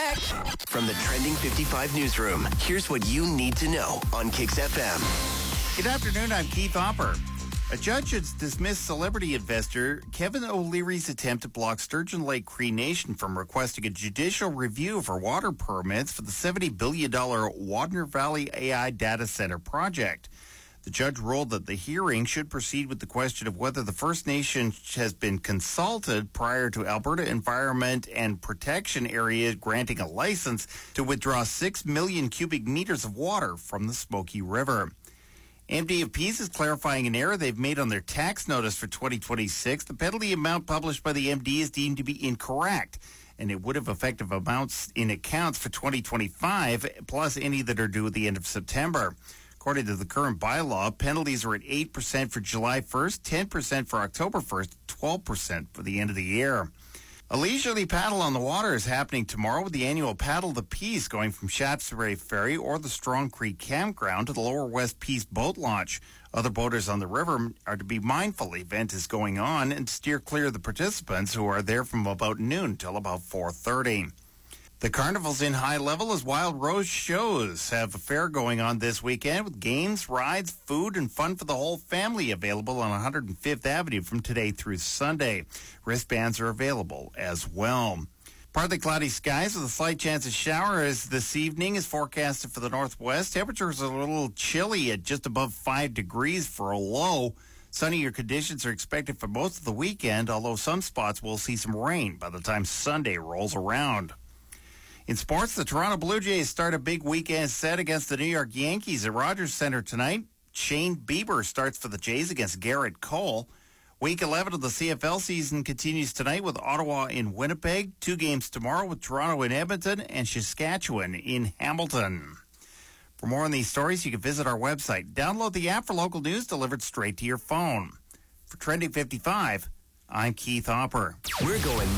check. From the Trending 55 newsroom, here's what you need to know on Kix FM. Good afternoon, I'm Keith Hopper. A judge has dismissed celebrity investor Kevin O'Leary's attempt to block Sturgeon Lake Cree Nation from requesting a judicial review for water permits for the $70 billion Wadner Valley AI data center project. The judge ruled that the hearing should proceed with the question of whether the First Nation has been consulted prior to Alberta Environment and Protection Area granting a license to withdraw 6 million cubic meters of water from the Smoky River. MD of Peace is clarifying an error they've made on their tax notice for 2026. The penalty amount published by the MD is deemed to be incorrect, and it would have effective amounts in accounts for 2025, plus any that are due at the end of September. According to the current bylaw, penalties are at 8% for July 1st, 10% for October 1st, 12% for the end of the year. A leisurely paddle on the water is happening tomorrow with the annual Paddle the Peace going from Shaftesbury Ferry or the Strong Creek Campground to the Lower West Peace Boat Launch. Other boaters on the river are to be mindful the event is going on and steer clear of the participants who are there from about noon till about 4:30. The carnival's in high level as Wild Rose shows have a fair going on this weekend with games, rides, food, and fun for the whole family available on 105th Avenue from today through Sunday. Wristbands are available as well. Partly cloudy skies with a slight chance of showers this evening is forecasted for the northwest. Temperatures are a little chilly at just above 5 degrees for a low. Sunnier conditions are expected for most of the weekend, although some spots will see some rain by the time Sunday rolls around. In sports, the Toronto Blue Jays start a big weekend set against the New York Yankees at Rogers Center tonight. Shane Bieber starts for the Jays against Garrett Cole. Week 11 of the CFL season continues tonight with Ottawa in Winnipeg. 2 games tomorrow with Toronto in Edmonton and Saskatchewan in Hamilton. For more on these stories, you can visit our website. Download the app for local news delivered straight to your phone. For Trending 55, I'm Keith Hopper. We're going